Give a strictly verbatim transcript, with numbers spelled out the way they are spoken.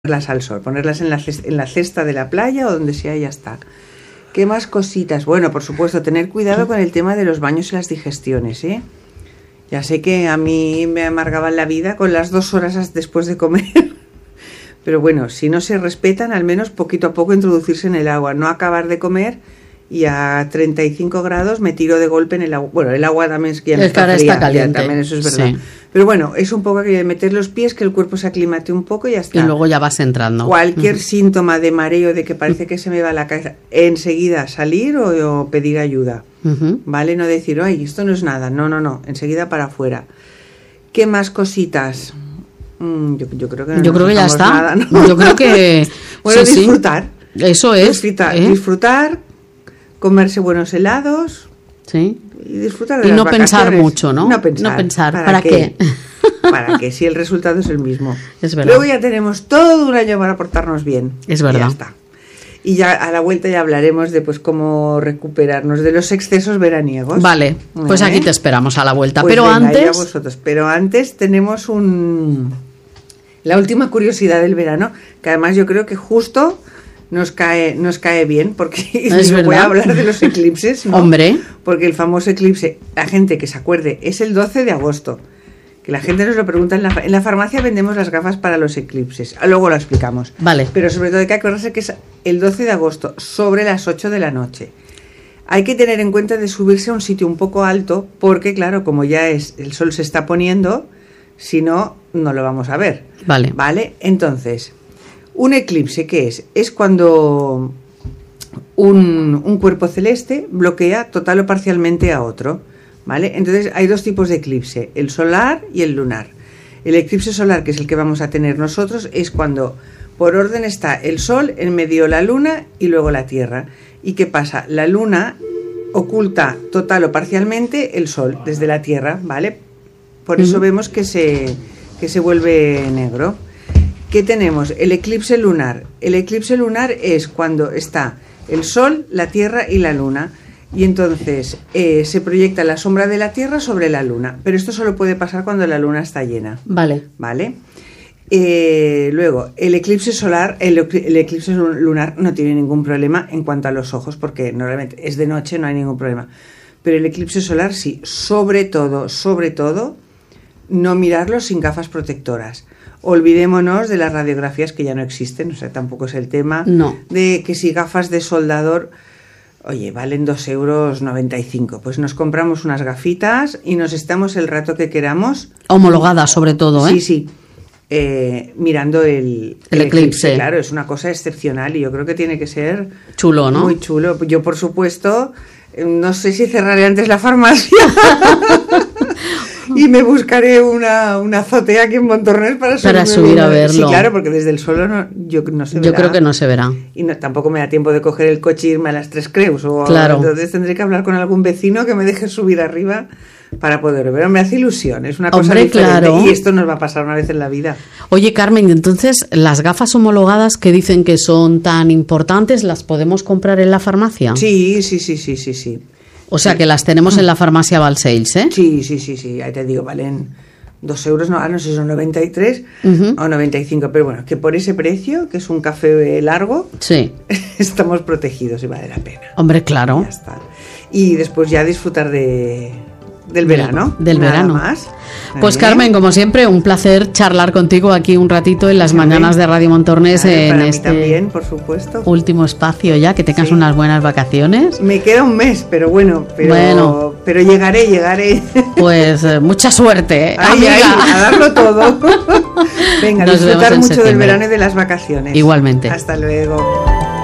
ponerlas al sol, ponerlas en la, cesta, en la cesta de la playa o donde sea y ya está. ¿Qué más cositas? Bueno, por supuesto, tener cuidado con el tema de los baños y las digestiones, ¿eh? Ya sé que a mí me amargaban la vida con las dos horas después de comer, pero bueno, si no se respetan, al menos poquito a poco introducirse en el agua, no acabar de comer y a treinta y cinco grados me tiro de golpe en el agua. Bueno, el agua también es que ya no está fría, está caliente. Ya, también eso es verdad. Sí. Pero bueno, es un poco que meter los pies, que el cuerpo se aclimate un poco y ya está. Y luego ya vas entrando. Cualquier uh-huh. síntoma de mareo, de que parece que se me va la cabeza, enseguida salir o, o pedir ayuda. Uh-huh. ¿Vale? No decir, ay, esto no es nada. No, no, no. Enseguida para afuera. ¿Qué más cositas? Mm, yo, yo creo que no Yo creo que ya está. Nada, ¿no? Yo creo que... bueno, sí, disfrutar. Sí. Eso es. Disfrutar, ¿eh? disfrutar, comerse buenos helados. Sí. Y disfrutar de y las no vacaciones. pensar mucho, ¿no? No pensar. No pensar. ¿Para, ¿Para qué? qué? Para que si el resultado es el mismo. Es verdad. Luego ya tenemos todo un año para portarnos bien. Es verdad. Y ya está. Y ya a la vuelta ya hablaremos de pues cómo recuperarnos de los excesos veraniegos. Vale, pues ¿eh? Aquí te esperamos a la vuelta. Pues pero venga, antes. Vosotros. Pero antes tenemos un la última curiosidad del verano, que además yo creo que justo nos cae, nos cae bien, porque digo, voy a hablar de los eclipses, ¿no? Hombre. Porque el famoso eclipse, la gente que se acuerde, es el doce de agosto. Que la gente nos lo pregunta, en la, en la farmacia vendemos las gafas para los eclipses. Luego lo explicamos. Vale. Pero sobre todo hay que acordarse que es el doce de agosto, sobre las ocho de la noche. Hay que tener en cuenta de subirse a un sitio un poco alto, porque claro, como ya es el sol se está poniendo, si no, no lo vamos a ver. Vale. Vale, entonces, un eclipse, ¿qué es? Es cuando un, un cuerpo celeste bloquea total o parcialmente a otro. ¿Vale? Entonces hay dos tipos de eclipse, el solar y el lunar. El eclipse solar, que es el que vamos a tener nosotros, es cuando por orden está el sol, en medio la luna y luego la tierra. ¿Y qué pasa? La luna oculta total o parcialmente el sol desde la tierra, ¿vale? Por eso uh-huh. vemos que se, que se vuelve negro. ¿Qué tenemos? El eclipse lunar. El eclipse lunar es cuando está el sol, la tierra y la luna. Y entonces eh, se proyecta la sombra de la Tierra sobre la Luna. Pero esto solo puede pasar cuando la Luna está llena. Vale. ¿Vale? Eh, luego, el eclipse solar, el, el eclipse lunar no tiene ningún problema en cuanto a los ojos, porque normalmente es de noche, no hay ningún problema. Pero el eclipse solar sí, sobre todo, sobre todo, no mirarlo sin gafas protectoras. Olvidémonos de las radiografías que ya no existen, o sea, tampoco es el tema. No. De que si gafas de soldador... Oye, valen dos euros noventa y cinco. Pues nos compramos unas gafitas y nos estamos el rato que queramos. Homologadas, sobre todo, ¿eh? Sí, sí. Eh, mirando el, el, el eclipse. eclipse. Claro, es una cosa excepcional y yo creo que tiene que ser... Chulo, ¿no? Muy chulo. Yo, por supuesto, no sé si cerraré antes la farmacia. Y me buscaré una, una azotea aquí en Montornés para, para subir a verlo. Sí, claro, porque desde el suelo no, yo, no se verá. Yo creo que no se verá. Y no, tampoco me da tiempo de coger el coche e irme a las Tres Creus. O claro. A, entonces tendré que hablar con algún vecino que me deje subir arriba para poder ver. Me hace ilusión, es una cosa Hombre, diferente. Claro. Y esto nos va a pasar una vez en la vida. Oye, Carmen, entonces, ¿las gafas homologadas que dicen que son tan importantes, las podemos comprar en la farmacia? Sí, sí, sí, sí, sí, sí. O sea, que las tenemos en la farmacia Balsales, ¿eh? Sí, sí, sí, sí, ahí te digo, valen dos euros, no, no sé si son noventa y tres uh-huh. o noventa y cinco, pero bueno, que por ese precio, que es un café largo, sí. estamos protegidos y vale la pena. Hombre, claro. Ya está. Y después ya disfrutar de... Del verano. Del, del nada verano. Más. Pues Carmen, como siempre, un placer charlar contigo aquí un ratito en las también. mañanas de Radio Montornés Claro, en para este mí también, por supuesto. último espacio ya, que tengas sí. unas buenas vacaciones. Me queda un mes, pero bueno, pero, bueno. pero llegaré, llegaré. Pues eh, mucha suerte, ay, ay, a darlo todo. Venga, Nos disfrutar mucho septiembre. Del verano y de las vacaciones. Igualmente. Hasta luego.